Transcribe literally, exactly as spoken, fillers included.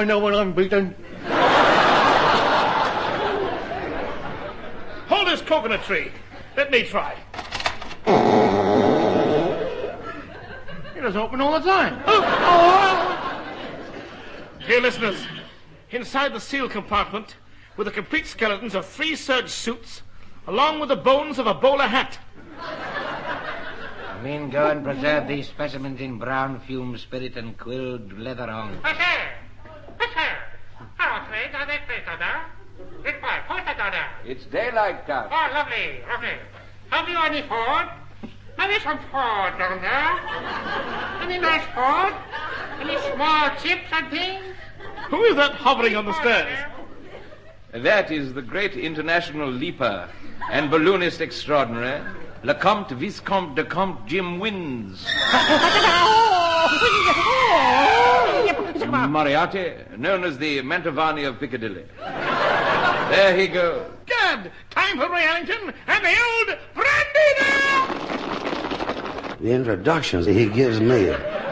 I know when I'm beaten. Hold this coconut tree. Let me try. It is open all the time. Oh, oh. Dear listeners, inside the seal compartment were the complete skeletons of three serge suits, along with the bones of a bowler hat. Men, go and preserve these specimens in brown fume spirit and quilled leather on. It's daylight, Count. Oh, lovely, lovely. Have you any food? Have you some food down there? Any nice food? Any small chips and things? Who is that hovering on the stairs? That is the great international leaper and balloonist extraordinary, Lecomte Viscomte de Comte Jim Wins. Moriarty, known as the Mantovani of Piccadilly. There he goes. Good. Time for Ellington and the old brandy now. The introductions he gives me